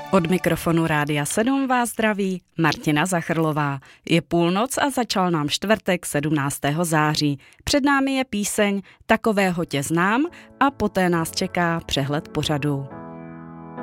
Od mikrofonu Rádia 7 vás zdraví Martina Zachrlová. Je půlnoc a začal nám čtvrtek 17. září. Před námi je píseň Takového tě znám a poté nás čeká přehled pořadu.